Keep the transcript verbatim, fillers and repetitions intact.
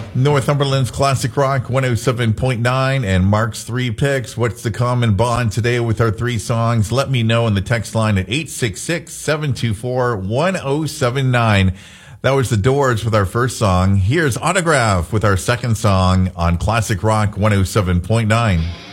Northumberland's Classic Rock one oh seven point nine and Mark's three picks. What's the common bond today with our three songs? Let me know in the text line at eight six six, seven two four, one oh seven nine. That was The Doors with our first song. Here's Autograph with our second song on Classic Rock one oh seven point nine.